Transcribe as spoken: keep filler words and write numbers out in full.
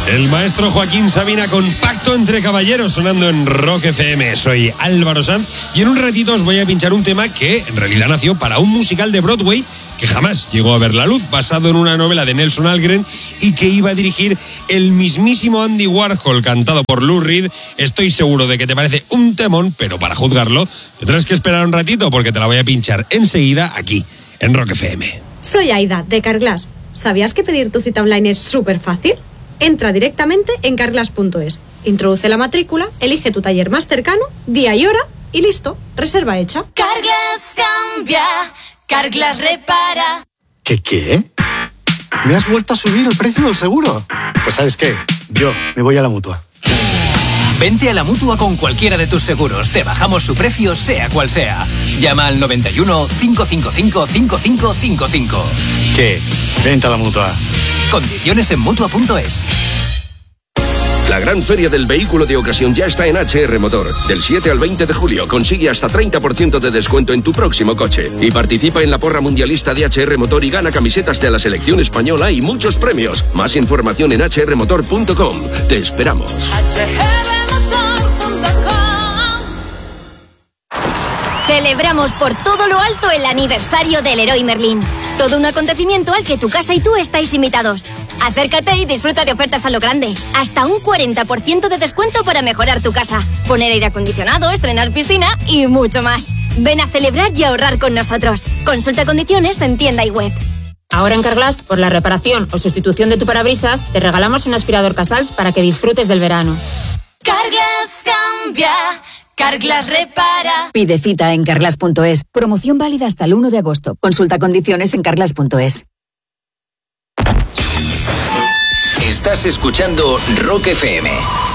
El maestro Joaquín Sabina con Pacto entre Caballeros sonando en Rock F M. Soy Álvaro Sanz y en un ratito os voy a pinchar un tema que en realidad nació para un musical de Broadway que jamás llegó a ver la luz, basado en una novela de Nelson Algren y que iba a dirigir el mismísimo Andy Warhol, cantado por Lou Reed. Estoy seguro de que te parece un temón, pero para juzgarlo tendrás que esperar un ratito porque te la voy a pinchar enseguida aquí en Rock F M. Soy Aida, de Carglass. ¿Sabías que pedir tu cita online es súper fácil? Entra directamente en carglass punto es, introduce la matrícula, elige tu taller más cercano, día y hora y listo, reserva hecha. Carglass cambia, Carglass repara. ¿Qué qué? ¿Me has vuelto a subir el precio del seguro? Pues ¿sabes qué? Yo me voy a la Mutua. Vente a la Mutua con cualquiera de tus seguros. Te bajamos su precio, sea cual sea. Llama al noventa y uno, cinco cinco cinco, cinco cinco cinco cinco. ¿Qué? Vente a la Mutua. Condiciones en Mutua punto es. La gran feria del vehículo de ocasión ya está en H R Motor. Del siete al veinte de julio consigue hasta treinta por ciento de descuento en tu próximo coche. Y participa en la porra mundialista de H R Motor y gana camisetas de la selección española y muchos premios. Más información en h r motor punto com. Te esperamos. Celebramos por todo lo alto el aniversario del Leroy Merlin. Todo un acontecimiento al que tu casa y tú estáis invitados. Acércate y disfruta de ofertas a lo grande. Hasta un cuarenta por ciento de descuento para mejorar tu casa. Poner aire acondicionado, estrenar piscina y mucho más. Ven a celebrar y ahorrar con nosotros. Consulta condiciones en tienda y web. Ahora en Carglass, por la reparación o sustitución de tu parabrisas, te regalamos un aspirador Casals para que disfrutes del verano. Carglass cambia, Carglass repara. Pide cita en carglass punto es. Promoción válida hasta el uno de agosto. Consulta condiciones en carglass punto es. Estás escuchando Rock F M.